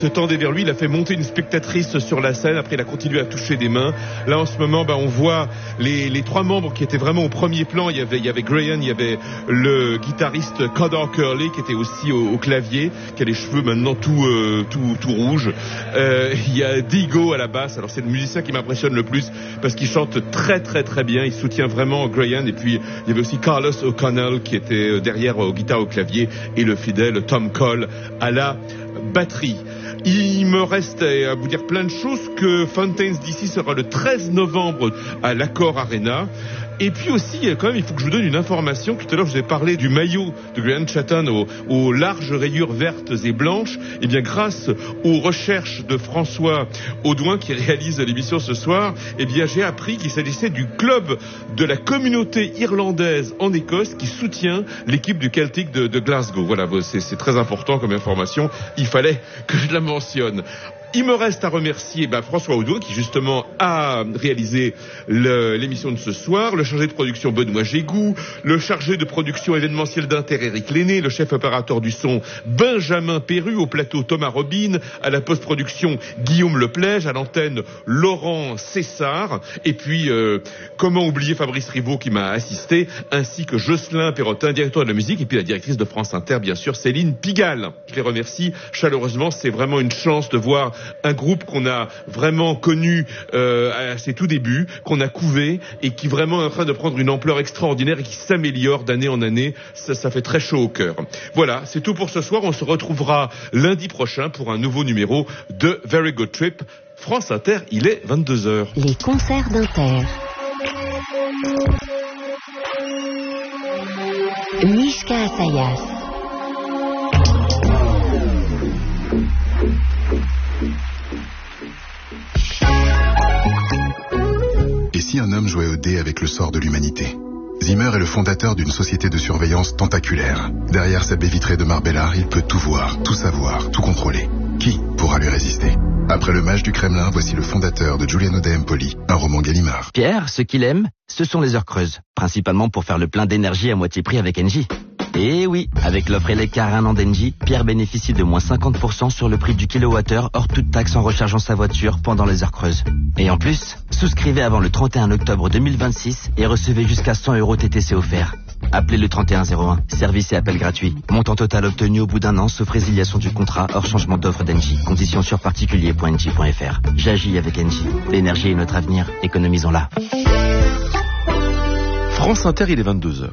Se tendait vers lui, il a fait monter une spectatrice sur la scène, après il a continué à toucher des mains. Là en ce moment, on voit les trois membres qui étaient vraiment au premier plan. Il y avait Graham, il y avait le guitariste Codor Curley qui était aussi au clavier, qui a les cheveux maintenant tout rouges. Il y a Digo à la basse, alors c'est le musicien qui m'impressionne le plus parce qu'il chante très très très bien, il soutient vraiment Graham. Et puis il y avait aussi Carlos O'Connell qui était derrière aux guitares au clavier et le fidèle Tom Cole à la batterie. Il me reste à vous dire plein de choses, que Fountains DC sera le 13 novembre à l'Accor Arena. Et puis aussi, quand même, il faut que je vous donne une information. Tout à l'heure, je vous ai parlé du maillot de Graham Chatton aux larges rayures vertes et blanches. Eh bien, grâce aux recherches de François Audouin, qui réalise l'émission ce soir, eh bien, j'ai appris qu'il s'agissait du club de la communauté irlandaise en Écosse qui soutient l'équipe du Celtic de Glasgow. Voilà, c'est très important comme information. Il fallait que je la mentionne. Il me reste à remercier François Audouin qui justement a réalisé l'émission de ce soir, le chargé de production Benoît Gégou, le chargé de production événementielle d'Inter Éric Lenné, le chef opérateur du son Benjamin Perru, au plateau Thomas Robin, à la post-production Guillaume Leplège, à l'antenne Laurent Cessard, et puis comment oublier Fabrice Rivaud qui m'a assisté, ainsi que Jocelyn Perrotin, directeur de la musique, et puis la directrice de France Inter, bien sûr, Céline Pigalle. Je les remercie chaleureusement, c'est vraiment une chance de voir un groupe qu'on a vraiment connu à ses tout débuts, qu'on a couvé et qui vraiment est en train de prendre une ampleur extraordinaire et qui s'améliore d'année en année. Ça fait très chaud au cœur. Voilà, c'est tout pour ce soir. On se retrouvera lundi prochain pour un nouveau numéro de Very Good Trip. France Inter, il est 22h. Les concerts d'Inter. Mishka Assayas. Et si un homme jouait au dé avec le sort de l'humanité? Zimmer est le fondateur d'une société de surveillance tentaculaire. Derrière sa baie vitrée de Marbella, il peut tout voir, tout savoir, tout contrôler. Qui pourra lui résister? Après le mage du Kremlin, voici le fondateur de Giuliano de Empoli, un roman Gallimard. Pierre, ce qu'il aime, ce sont les heures creuses. Principalement pour faire le plein d'énergie à moitié prix avec Engie. Et oui, avec l'offre Elecar 1 an d'Engie, Pierre bénéficie de moins 50% sur le prix du kilowattheure hors toute taxe en rechargeant sa voiture pendant les heures creuses. Et en plus, souscrivez avant le 31 octobre 2026 et recevez jusqu'à 100 € TTC offerts. Appelez le 3101, service et appel gratuit. Montant total obtenu au bout d'un an, sauf résiliation du contrat hors changement d'offre d'Engie. Conditions sur particulier.engie.fr. J'agis avec Engie. L'énergie est notre avenir, économisons-la. France Inter, il est 22h.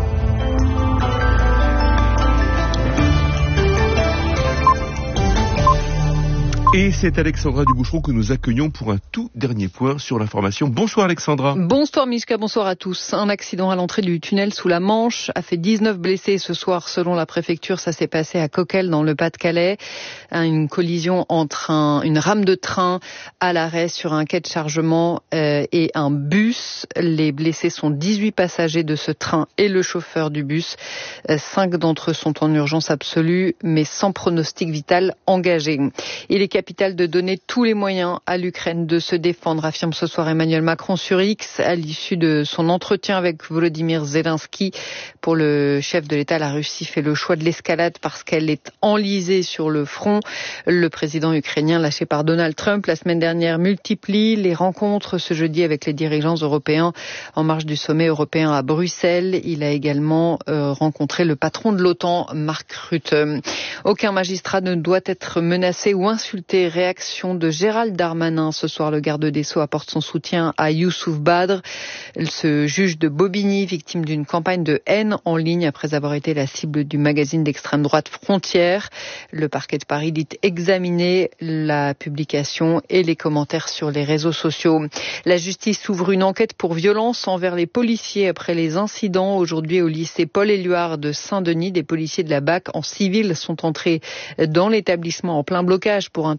Et c'est Alexandra Duboucheron que nous accueillons pour un tout dernier point sur l'information. Bonsoir Alexandra. Bonsoir Mishka, bonsoir à tous. Un accident à l'entrée du tunnel sous la Manche a fait 19 blessés ce soir selon la préfecture. Ça s'est passé à Coquelles dans le Pas-de-Calais. Une collision entre une rame de train à l'arrêt sur un quai de chargement et un bus. Les blessés sont 18 passagers de ce train et le chauffeur du bus. 5 d'entre eux sont en urgence absolue mais sans pronostic vital engagé. Il est capital de donner tous les moyens à l'Ukraine de se défendre, affirme ce soir Emmanuel Macron sur X à l'issue de son entretien avec Volodymyr Zelensky. Pour le chef de l'État, la Russie fait le choix de l'escalade parce qu'elle est enlisée sur le front. Le président ukrainien, lâché par Donald Trump la semaine dernière, multiplie les rencontres ce jeudi avec les dirigeants européens en marge du sommet européen à Bruxelles. Il a également rencontré le patron de l'OTAN, Mark Rutte. Aucun magistrat ne doit être menacé ou insulté. Réaction de Gérald Darmanin. Ce soir, le garde des Sceaux apporte son soutien à Youssouf Badr, ce juge de Bobigny, victime d'une campagne de haine en ligne après avoir été la cible du magazine d'extrême droite Frontières. Le parquet de Paris dit examiner la publication et les commentaires sur les réseaux sociaux. La justice ouvre une enquête pour violence envers les policiers après les incidents aujourd'hui au lycée Paul-Éluard de Saint-Denis. Des policiers de la BAC en civil sont entrés dans l'établissement en plein blocage pour intervenir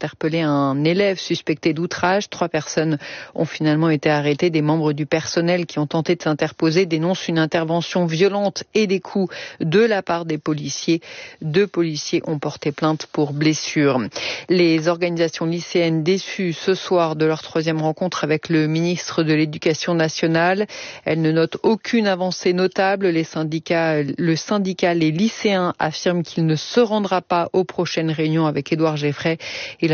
interpellé un élève suspecté d'outrage. 3 personnes ont finalement été arrêtées. Des membres du personnel qui ont tenté de s'interposer dénoncent une intervention violente et des coups de la part des policiers. 2 policiers ont porté plainte pour blessure. Les organisations lycéennes déçues ce soir de leur 3e rencontre avec le ministre de l'Éducation nationale. Elles ne notent aucune avancée notable. Le syndicat Les Lycéens affirme qu'il ne se rendra pas aux prochaines réunions avec Édouard Geffray.